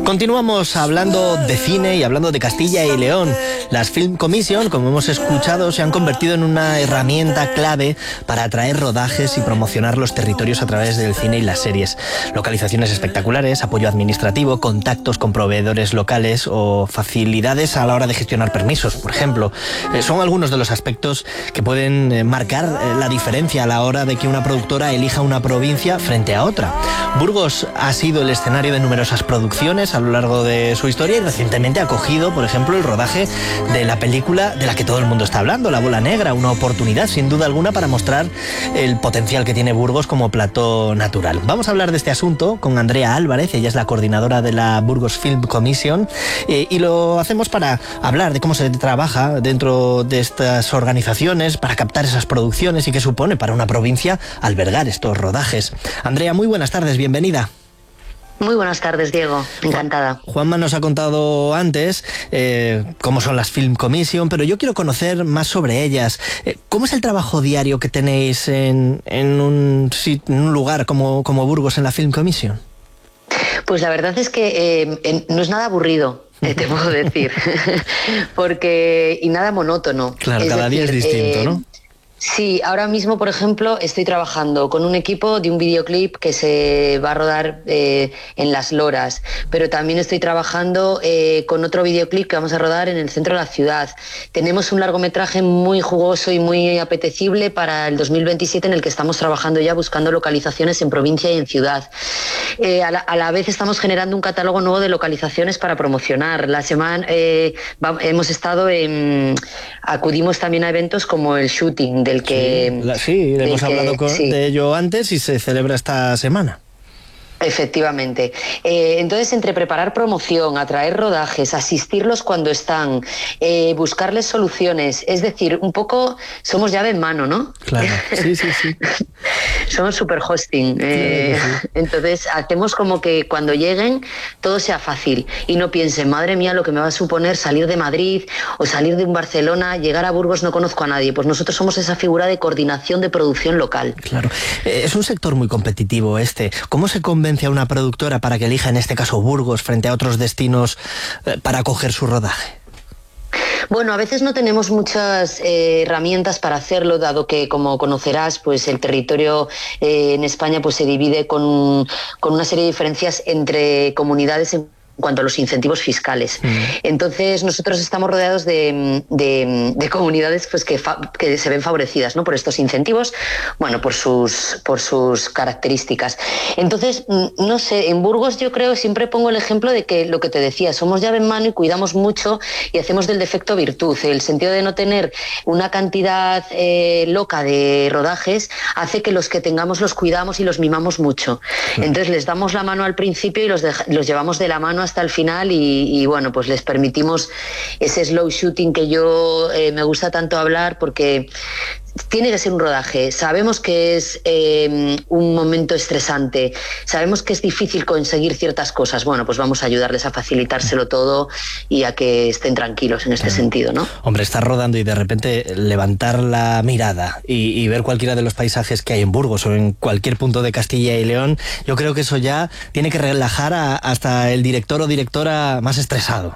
Continuamos hablando de cine y hablando de Castilla y León. Las Film Commission, como hemos escuchado, se han convertido en una herramienta clave para atraer rodajes y promocionar los territorios a través del cine y las series. Localizaciones espectaculares, apoyo administrativo, contactos con proveedores locales o facilidades a la hora de gestionar permisos, por ejemplo. Son algunos de los aspectos que pueden marcar la diferencia a la hora de que una productora elija una provincia frente a otra. Burgos ha sido el escenario de numerosas producciones a lo largo de su historia y recientemente ha acogido, por ejemplo, el rodaje de la película de la que todo el mundo está hablando, La Bola Negra, una oportunidad sin duda alguna para mostrar el potencial que tiene Burgos como plató natural. Vamos a hablar de este asunto con Andrea Álvarez, ella es la coordinadora de la Burgos Film Commission y lo hacemos para hablar de cómo se trabaja dentro de estas organizaciones para captar esas producciones y qué supone para una provincia albergar estos rodajes. Andrea, muy buenas tardes, bienvenida. Muy buenas tardes, Diego. Encantada. Juanma nos ha contado antes cómo son las Film Commission, pero yo quiero conocer más sobre ellas. ¿Cómo es el trabajo diario que tenéis en un lugar como Burgos en la Film Commission? Pues la verdad es que no es nada aburrido. Te puedo decir, y nada monótono. Claro, cada día es distinto, ¿no? Sí, ahora mismo, por ejemplo, estoy trabajando con un equipo de un videoclip que se va a rodar en Las Loras, pero también estoy trabajando con otro videoclip que vamos a rodar en el centro de la ciudad. Tenemos un largometraje muy jugoso y muy apetecible para el 2027 en el que estamos trabajando ya buscando localizaciones en provincia y en ciudad. A la vez estamos generando un catálogo nuevo de localizaciones para promocionar. La semana acudimos también a eventos como el shooting del que... hemos hablado de ello antes y se celebra esta semana. Efectivamente. Entonces, entre preparar promoción, atraer rodajes, asistirlos cuando están, buscarles soluciones, es decir, un poco somos llave en mano, ¿no? Claro, sí. Somos super hosting. Claro, sí. Entonces, hacemos como que cuando lleguen todo sea fácil y no piensen, madre mía, lo que me va a suponer salir de Madrid o salir de un Barcelona, llegar a Burgos, no conozco a nadie. Pues nosotros somos esa figura de coordinación de producción local. Claro. Es un sector muy competitivo este. ¿Cómo se convence a una productora para que elija, en este caso, Burgos frente a otros destinos para acoger su rodaje? Bueno, a veces no tenemos muchas herramientas para hacerlo, dado que, como conocerás, pues el territorio en España pues se divide con una serie de diferencias entre comunidades en cuanto a los incentivos fiscales. Entonces, nosotros estamos rodeados de comunidades pues que se ven favorecidas, ¿no?, por estos incentivos, bueno, por sus características. Entonces, no sé, en Burgos yo creo, siempre pongo el ejemplo de que lo que te decía, somos llave en mano y cuidamos mucho y hacemos del defecto virtud. El sentido de no tener una cantidad loca de rodajes hace que los que tengamos los cuidamos y los mimamos mucho. Entonces, les damos la mano al principio y los llevamos de la mano hasta el final y bueno, pues les permitimos ese slow shooting que yo me gusta tanto hablar, porque tiene que ser un rodaje. Sabemos que es un momento estresante, sabemos que es difícil conseguir ciertas cosas. Bueno, pues vamos a ayudarles a facilitárselo todo y a que estén tranquilos en este sentido, ¿no? Hombre, estar rodando y de repente levantar la mirada y ver cualquiera de los paisajes que hay en Burgos o en cualquier punto de Castilla y León, yo creo que eso ya tiene que relajar hasta el director o directora más estresado.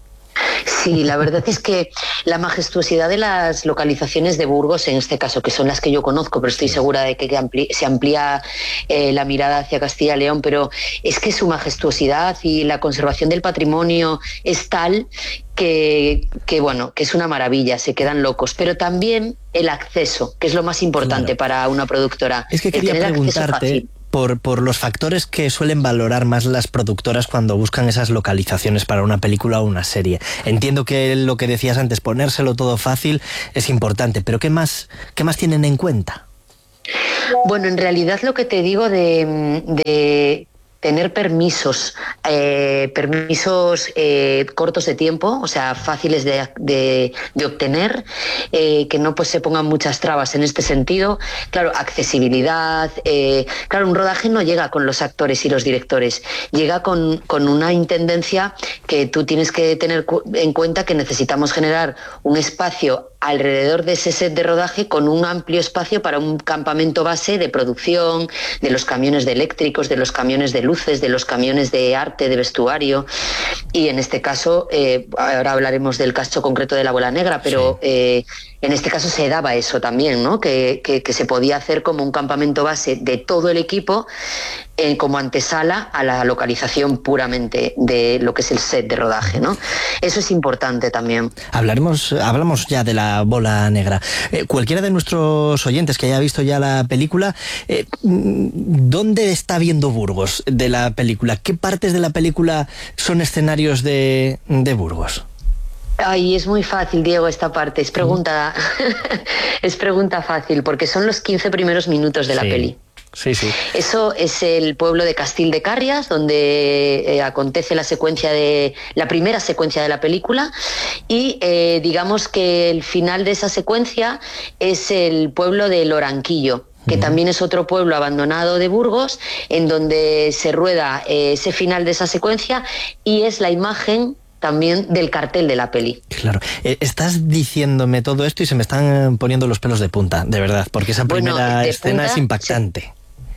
Sí, la verdad es que la majestuosidad de las localizaciones de Burgos, en este caso, que son las que yo conozco, pero estoy segura de que se amplía la mirada hacia Castilla y León, pero es que su majestuosidad y la conservación del patrimonio es tal que es una maravilla, se quedan locos. Pero también el acceso, que es lo más importante para una productora. Es que quería preguntarte por los factores que suelen valorar más las productoras cuando buscan esas localizaciones para una película o una serie. Entiendo que lo que decías antes, ponérselo todo fácil, es importante, pero ¿qué más tienen en cuenta? Bueno, en realidad lo que te digo de tener permisos cortos de tiempo, o sea, fáciles de obtener, que no pues se pongan muchas trabas en este sentido. Claro, accesibilidad. Claro, un rodaje no llega con los actores y los directores, llega con una intendencia que tú tienes que tener en cuenta, que necesitamos generar un espacio alrededor de ese set de rodaje con un amplio espacio para un campamento base de producción, de los camiones de eléctricos, de los camiones de luz, luces, de los camiones de arte, de vestuario, y en este caso, ahora hablaremos del caso concreto de la Bola Negra, pero en este caso se daba eso también, ¿no? Que se podía hacer como un campamento base de todo el equipo, como antesala a la localización puramente de lo que es el set de rodaje, ¿no? Eso es importante también. Hablamos ya de la Bola Negra. Cualquiera de nuestros oyentes que haya visto ya la película, ¿dónde está viendo Burgos de la película? ¿Qué partes de la película son escenarios de Burgos? Ay, es muy fácil, Diego, esta parte. Es pregunta, es pregunta fácil, porque son los 15 primeros minutos de la peli. Sí, sí. Eso es el pueblo de Castil de Carrias, donde acontece la primera secuencia de la película, y digamos que el final de esa secuencia es el pueblo de Loranquillo, que también es otro pueblo abandonado de Burgos, en donde se rueda ese final de esa secuencia, y es la imagen también del cartel de la peli. Claro. Estás diciéndome todo esto y se me están poniendo los pelos de punta, de verdad, porque esa primera escena es impactante. Sí.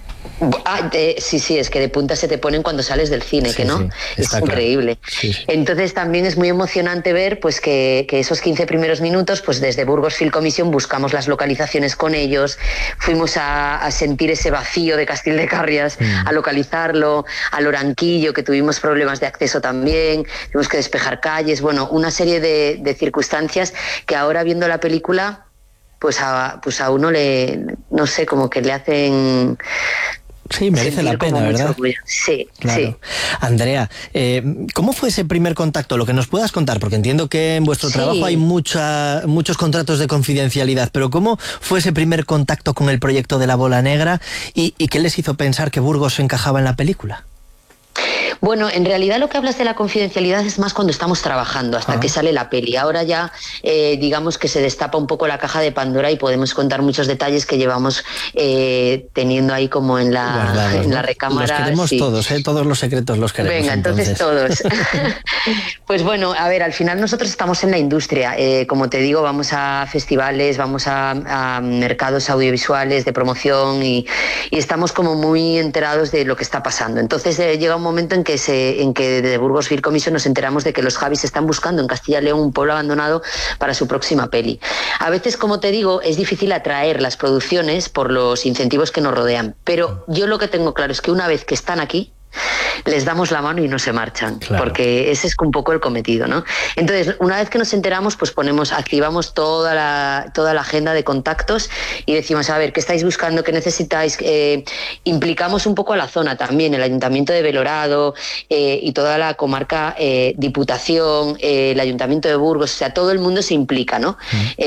Sí, es que de punta se te ponen cuando sales del cine, Sí, que no, sí, es increíble. Claro. Sí. Entonces también es muy emocionante ver pues que esos 15 primeros minutos, pues desde Burgos Film Commission buscamos las localizaciones con ellos, fuimos a sentir ese vacío de Castil de Carrias, a localizarlo, a Loranquillo, que tuvimos problemas de acceso también, tuvimos que despejar calles, bueno, una serie de circunstancias que ahora viendo la película pues a uno no sé, como que le hacen... Sí, merece la pena, ¿verdad? Sí, claro. Sí. Andrea, ¿cómo fue ese primer contacto? Lo que nos puedas contar, porque entiendo que en vuestro trabajo hay muchos contratos de confidencialidad, pero ¿cómo fue ese primer contacto con el proyecto de la Bola Negra y qué les hizo pensar que Burgos se encajaba en la película? Bueno, en realidad lo que hablas de la confidencialidad es más cuando estamos trabajando, hasta que sale la peli. Ahora ya, digamos que se destapa un poco la caja de Pandora y podemos contar muchos detalles que llevamos teniendo ahí como en la recámara. Los queremos todos, todos los secretos los queremos. Venga, entonces todos. Pues bueno, a ver, al final nosotros estamos en la industria. Como te digo, vamos a festivales, vamos a mercados audiovisuales de promoción y estamos como muy enterados de lo que está pasando. Entonces llega un momento en que desde Burgos Film Commission nos enteramos de que los Javis están buscando en Castilla y León un pueblo abandonado para su próxima peli. A veces, como te digo, es difícil atraer las producciones por los incentivos que nos rodean, pero yo lo que tengo claro es que una vez que están aquí, les damos la mano y no se marchan, porque ese es un poco el cometido, ¿no? Entonces, una vez que nos enteramos, pues activamos toda la agenda de contactos y decimos, a ver, ¿qué estáis buscando? ¿Qué necesitáis? Implicamos un poco a la zona también, el Ayuntamiento de Belorado y toda la comarca, Diputación, el Ayuntamiento de Burgos, o sea, todo el mundo se implica, ¿no?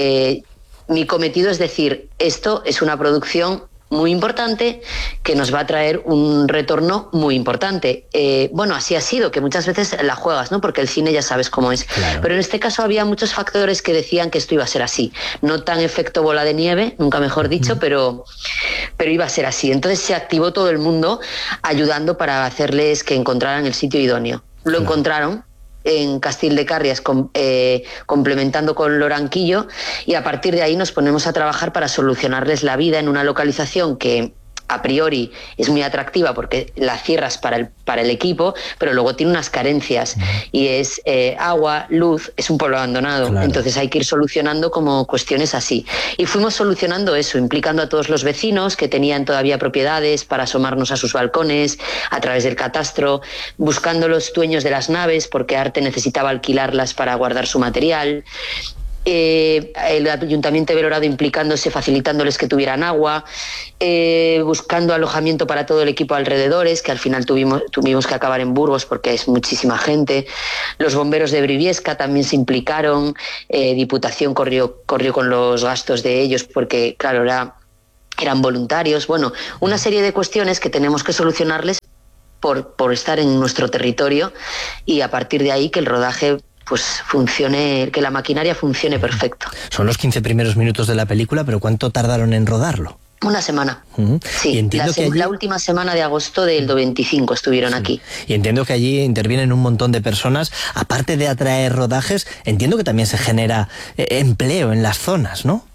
Mi cometido es decir, esto es una producción muy importante que nos va a traer un retorno muy importante. Bueno, así ha sido, que muchas veces la juegas, ¿no? Porque el cine ya sabes cómo es. Claro. Pero en este caso había muchos factores que decían que esto iba a ser así. No tan efecto bola de nieve, nunca mejor dicho, pero iba a ser así. Entonces se activó todo el mundo ayudando para hacerles que encontraran el sitio idóneo. Lo encontraron en Castil de Carrias, complementando con Loranquillo, y a partir de ahí nos ponemos a trabajar para solucionarles la vida en una localización que a priori es muy atractiva porque la cierras para el equipo, pero luego tiene unas carencias y es agua, luz, es un pueblo abandonado, entonces hay que ir solucionando como cuestiones así. Y fuimos solucionando eso, implicando a todos los vecinos que tenían todavía propiedades para asomarnos a sus balcones, a través del catastro, buscando los dueños de las naves porque Arte necesitaba alquilarlas para guardar su material. El Ayuntamiento de Belorado implicándose, facilitándoles que tuvieran agua, buscando alojamiento para todo el equipo alrededores, que al final tuvimos que acabar en Burgos porque es muchísima gente. Los bomberos de Briviesca también se implicaron, Diputación corrió con los gastos de ellos porque, claro, eran voluntarios. Bueno, una serie de cuestiones que tenemos que solucionarles por estar en nuestro territorio y a partir de ahí que el rodaje pues funcione, que la maquinaria funcione perfecto. Son los 15 primeros minutos de la película, pero ¿cuánto tardaron en rodarlo? Una semana. Sí, la última semana de agosto del 25 estuvieron aquí. Y entiendo que allí intervienen un montón de personas. Aparte de atraer rodajes, entiendo que también se genera empleo en las zonas, ¿no?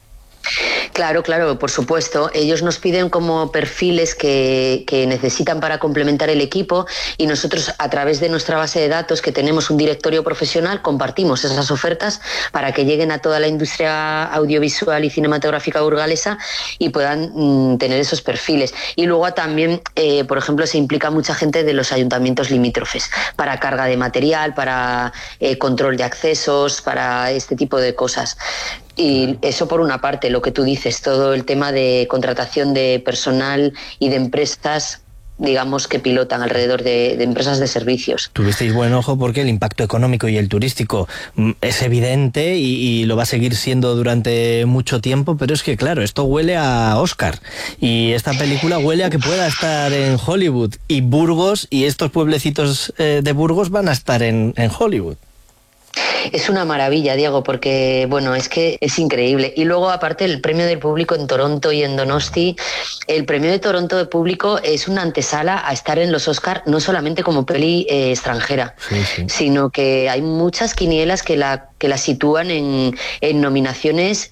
Claro, claro, por supuesto. Ellos nos piden como perfiles que necesitan para complementar el equipo y nosotros a través de nuestra base de datos, que tenemos un directorio profesional, compartimos esas ofertas para que lleguen a toda la industria audiovisual y cinematográfica burgalesa y puedan tener esos perfiles. Y luego también, por ejemplo, se implica mucha gente de los ayuntamientos limítrofes para carga de material, para control de accesos, para este tipo de cosas. Y eso por una parte, lo que tú dices, todo el tema de contratación de personal y de empresas, digamos, que pilotan alrededor de empresas de servicios. Tuvisteis buen ojo porque el impacto económico y el turístico es evidente y lo va a seguir siendo durante mucho tiempo, pero es que claro, esto huele a Oscar y esta película huele a que pueda estar en Hollywood, y Burgos y estos pueblecitos de Burgos van a estar en Hollywood. Es una maravilla, Diego, porque bueno, es que es increíble. Y luego, aparte, el premio del público en Toronto y en Donosti, el premio de Toronto de público es una antesala a estar en los Oscar, no solamente como peli extranjera, sí, sino que hay muchas quinielas que la sitúan en nominaciones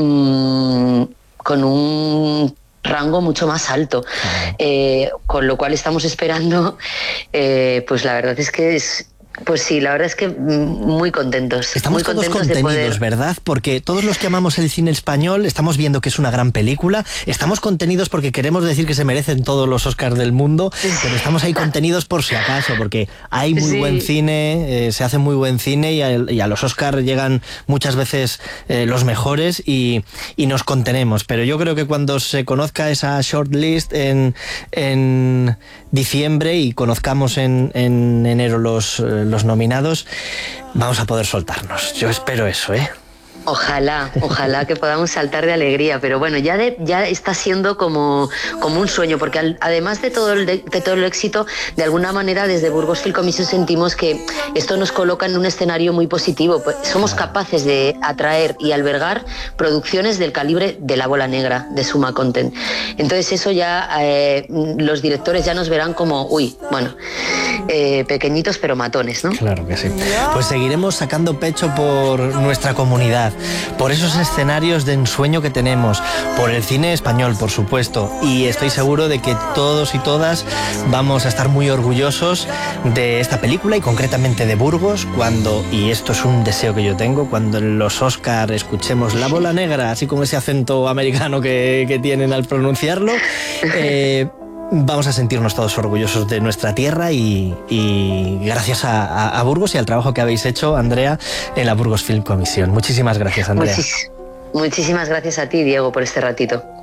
con un rango mucho más alto, con lo cual estamos esperando, pues la verdad es que pues sí, la verdad es que muy contentos. Estamos muy todos contentos contenidos, ¿verdad? Porque todos los que amamos el cine español estamos viendo que es una gran película, estamos contenidos porque queremos decir que se merecen todos los Oscars del mundo, pero estamos ahí contenidos por si acaso, porque hay muy buen cine, se hace muy buen cine y a los Oscars llegan muchas veces los mejores y nos contenemos. Pero yo creo que cuando se conozca esa shortlist en diciembre y conozcamos en enero los nominados, vamos a poder soltarnos. Yo espero eso, ¿eh? Ojalá que podamos saltar de alegría, pero bueno, ya está siendo como un sueño, porque además de todo el éxito, de alguna manera desde Burgos Film Commission sentimos que esto nos coloca en un escenario muy positivo. Pues somos capaces de atraer y albergar producciones del calibre de La Bola Negra, de Suma Content. Entonces eso ya los directores ya nos verán como, pequeñitos pero matones, ¿no? Claro que sí. Pues seguiremos sacando pecho por nuestra comunidad, por esos escenarios de ensueño que tenemos, por el cine español, por supuesto, y estoy seguro de que todos y todas vamos a estar muy orgullosos de esta película y concretamente de Burgos cuando, y esto es un deseo que yo tengo, cuando en los Oscar escuchemos La Bola Negra, así con ese acento americano que tienen al pronunciarlo, vamos a sentirnos todos orgullosos de nuestra tierra y gracias a Burgos y al trabajo que habéis hecho, Andrea, en la Burgos Film Commission. Muchísimas gracias, Andrea. Muchísimas gracias a ti, Diego, por este ratito.